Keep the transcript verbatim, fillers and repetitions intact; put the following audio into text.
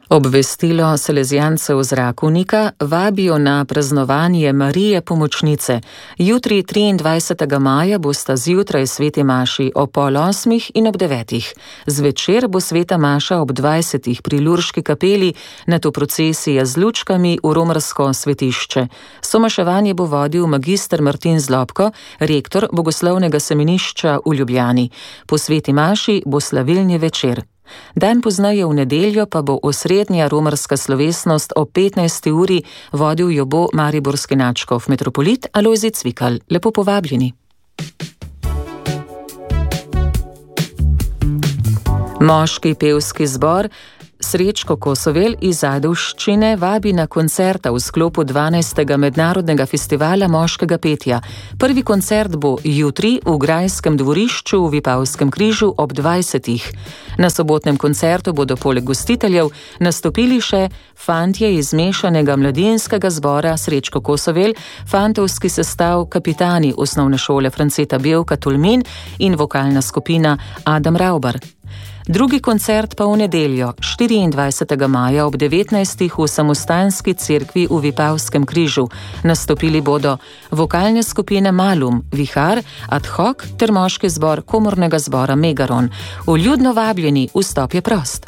Obvestilo salezijancev z Rakovnika vabijo na praznovanje Marije Pomočnice. Jutri, triindvajsetega maja, bosta zjutraj sveti maši ob pol osmih in ob devetih. Zvečer bo sveta maša ob dvajsetih pri Lurški kapeli, nato procesija z lučkami v romarsko svetišče. Somaševanje bo vodil magister Martin Zlobko, rektor Bogoslovnega semenišča v Ljubljani. Po sveti maši bo slavilni večer. Dan pozneje v nedeljo pa bo osrednja romarska slovesnost ob petnajsti uri, vodil jo bo mariborski nadškof metropolit Alojzij Cvikl. Lepo povabljeni. Moški pevski zbor Srečko Kosovel iz Ajdovščine vabi na koncerta v sklopu dvanajstega mednarodnega festivala moškega petja. Prvi koncert bo jutri v Grajskem dvorišču v Vipavskem križu ob dvajsetih. Na sobotnem koncertu bodo poleg gostiteljev nastopili še fantje iz mešanega mladinskega zbora Srečko Kosovel, fantovski sestav Kapitani osnovne šole Franceta Bevka Tolmin in vokalna skupina Adam Raubar. Drugi koncert pa v nedeljo, štiriindvajsetega maja ob devetnajstih v Samostanski cerkvi v Vipavskem križu. Nastopili bodo vokalne skupine Malum, Vihar, Ad hoc ter moški zbor komornega zbora Megaron. Vljudno vabljeni, vstop je prost.